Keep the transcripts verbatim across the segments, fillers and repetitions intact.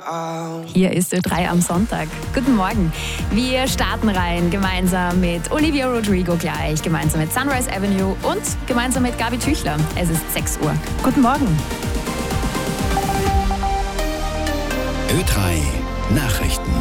Hier ist Ö drei am Sonntag. Guten Morgen. Wir starten rein gemeinsam mit Olivia Rodrigo gleich, gemeinsam mit Sunrise Avenue und gemeinsam mit Gabi Tüchler. Es ist sechs Uhr. Guten Morgen. Ö drei Nachrichten.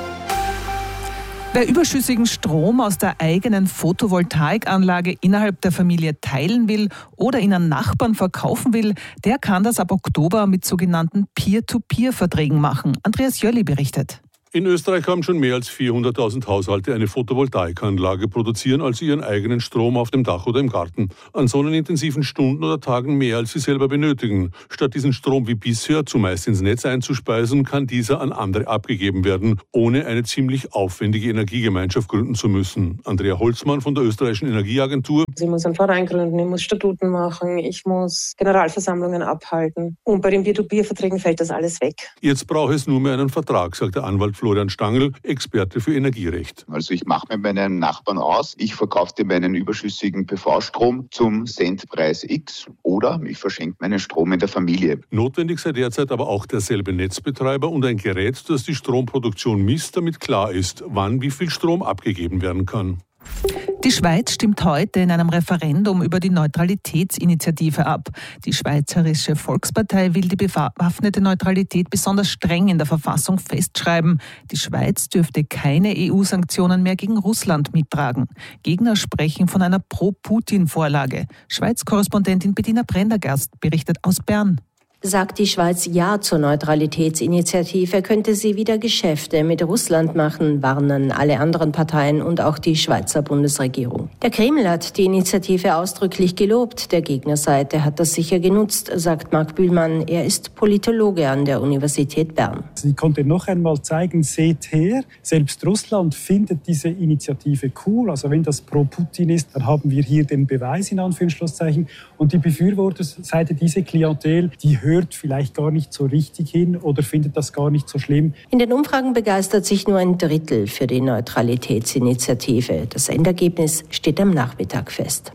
Wer überschüssigen Strom aus der eigenen Photovoltaikanlage innerhalb der Familie teilen will oder ihn an Nachbarn verkaufen will, der kann das ab Oktober mit sogenannten Peer-to-Peer-Verträgen machen. Andreas Jölli berichtet. In Österreich haben schon mehr als vierhunderttausend Haushalte eine Photovoltaikanlage, produzieren also ihren eigenen Strom auf dem Dach oder im Garten. An sonnenintensiven Stunden oder Tagen mehr, als sie selber benötigen. Statt diesen Strom wie bisher zumeist ins Netz einzuspeisen, kann dieser an andere abgegeben werden, ohne eine ziemlich aufwendige Energiegemeinschaft gründen zu müssen. Andrea Holzmann von der Österreichischen Energieagentur. Ich muss einen Verein gründen, ich muss Statuten machen, ich muss Generalversammlungen abhalten. Und bei den Peer-to-Peer-Verträgen fällt das alles weg. Jetzt braucht es nur mehr einen Vertrag, sagt der Anwalt Florian Stangl, Experte für Energierecht. Also ich mache mit meinen Nachbarn aus, ich verkaufe dir meinen überschüssigen P V-Strom zum Centpreis X oder ich verschenke meinen Strom in der Familie. Notwendig sei derzeit aber auch derselbe Netzbetreiber und ein Gerät, das die Stromproduktion misst, damit klar ist, wann wie viel Strom abgegeben werden kann. Die Schweiz stimmt heute in einem Referendum über die Neutralitätsinitiative ab. Die Schweizerische Volkspartei will die bewaffnete Neutralität besonders streng in der Verfassung festschreiben. Die Schweiz dürfte keine E U-Sanktionen mehr gegen Russland mittragen. Gegner sprechen von einer Pro-Putin-Vorlage. Schweiz-Korrespondentin Bettina Prendergast berichtet aus Bern. Sagt die Schweiz Ja zur Neutralitätsinitiative, könnte sie wieder Geschäfte mit Russland machen, warnen alle anderen Parteien und auch die Schweizer Bundesregierung. Der Kreml hat die Initiative ausdrücklich gelobt. Der Gegnerseite hat das sicher genutzt, sagt Marc Bühlmann. Er ist Politologe an der Universität Bern. Sie konnte noch einmal zeigen, seht her, selbst Russland findet diese Initiative cool. Also wenn das pro Putin ist, dann haben wir hier den Beweis in Anführungszeichen. Und die Befürworterseite, diese Klientel, die hört vielleicht gar nicht so richtig hin oder findet das gar nicht so schlimm. In den Umfragen begeistert sich nur ein Drittel für die Neutralitätsinitiative. Das Endergebnis steht am Nachmittag fest.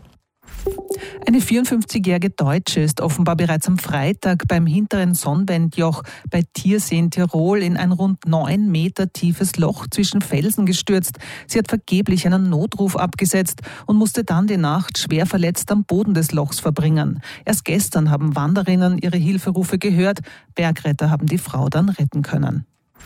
Eine vierundfünfzigjährige Deutsche ist offenbar bereits am Freitag beim hinteren Sonnwendjoch bei Tiersee in Tirol in ein rund neun Meter tiefes Loch zwischen Felsen gestürzt. Sie hat vergeblich einen Notruf abgesetzt und musste dann die Nacht schwer verletzt am Boden des Lochs verbringen. Erst gestern haben Wanderinnen ihre Hilferufe gehört. Bergretter haben die Frau dann retten können.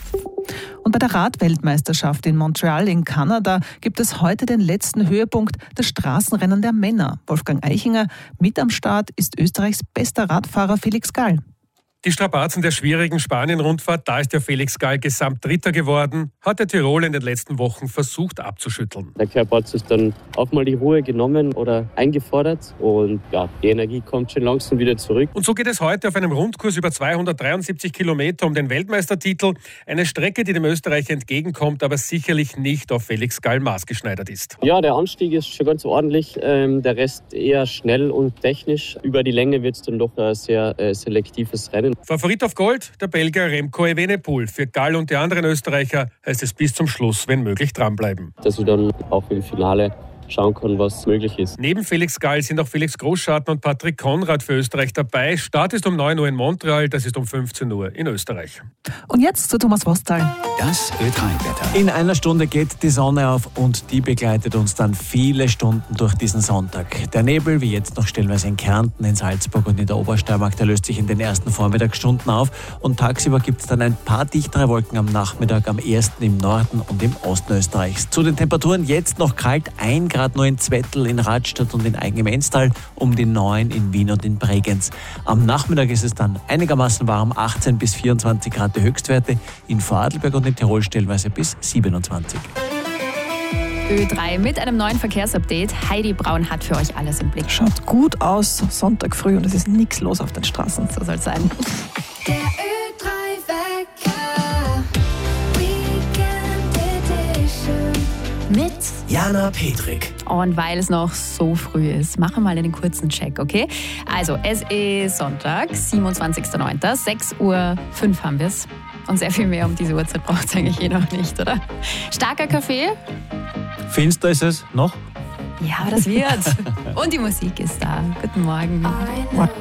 Und bei der Radweltmeisterschaft in Montreal in Kanada gibt es heute den letzten Höhepunkt, das Straßenrennen der Männer. Wolfgang Eichinger, mit am Start ist Österreichs bester Radfahrer Felix Gall. Die Strapazen der schwierigen Spanien-Rundfahrt, da ist der Felix Gall Gesamtdritter geworden, hat der Tirol in den letzten Wochen versucht abzuschütteln. Der Körper hat sich dann auch mal die Ruhe genommen oder eingefordert und ja, die Energie kommt schon langsam wieder zurück. Und so geht es heute auf einem Rundkurs über zweihundertdreiundsiebzig Kilometer um den Weltmeistertitel. Eine Strecke, die dem Österreicher entgegenkommt, aber sicherlich nicht auf Felix Gall maßgeschneidert ist. Ja, der Anstieg ist schon ganz ordentlich, ähm, der Rest eher schnell und technisch. Über die Länge wird es dann doch ein sehr äh, selektives Rennen. Favorit auf Gold, der Belgier Remco Evenepoel. Für Gall und die anderen Österreicher heißt es bis zum Schluss, wenn möglich, dranbleiben. Dass wir dann auch im Finale schauen können, was möglich ist. Neben Felix Gall sind auch Felix Großschatten und Patrick Konrad für Österreich dabei. Start ist um neun Uhr in Montreal, das ist um fünfzehn Uhr in Österreich. Und jetzt zu Thomas Wostal. Das Ö drei Wetter. In einer Stunde geht die Sonne auf und die begleitet uns dann viele Stunden durch diesen Sonntag. Der Nebel, wie jetzt noch stellenweise in Kärnten, in Salzburg und in der Obersteiermark, der löst sich in den ersten Vormittagsstunden auf und tagsüber gibt es dann ein paar dichtere Wolken am Nachmittag, am ersten im Norden und im Osten Österreichs. Zu den Temperaturen jetzt noch kalt, ein Grad nur in Zwettl, in Radstadt und in Eigem im Enstal, um die neun in Wien und in Bregenz. Am Nachmittag ist es dann einigermaßen warm, achtzehn bis vierundzwanzig Grad die Höchstwerte, in Vorarlberg und in Tirol stellenweise bis siebenundzwanzig. Ö drei mit einem neuen Verkehrsupdate. Heidi Braun hat für euch alles im Blick. Schaut gut aus, Sonntag früh und es ist nichts los auf den Straßen. So soll es sein. Der Ö drei Wecker, Weekend Edition. Mit Jana Petrik. Und weil es noch so früh ist, machen wir mal einen kurzen Check, okay? Also, es ist Sonntag, siebenundzwanzigster neunter sechs Uhr fünf haben wir es. Und sehr viel mehr um diese Uhrzeit braucht es eigentlich eh noch nicht, oder? Starker Kaffee. Finster ist es noch? Ja, aber das wird. Und die Musik ist da. Guten Morgen.